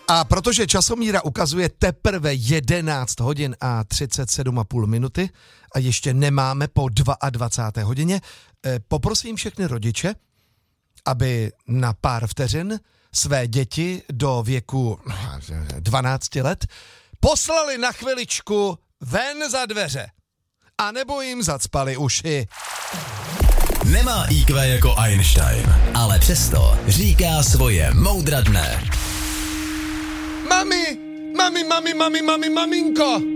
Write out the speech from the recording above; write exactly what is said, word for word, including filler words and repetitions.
A protože časomíra ukazuje teprve jedenáct hodin a třicet sedm a půl minuty a ještě nemáme po dvacáté druhé hodině, poprosím všechny rodiče, aby na pár vteřin své děti do věku dvanácti let poslali na chviličku ven za dveře. A nebo jim zacpali uši. Nemá í kvé jako Einstein, ale přesto říká svoje moudradné. Mami, mami, mami, mami, mami, maminko.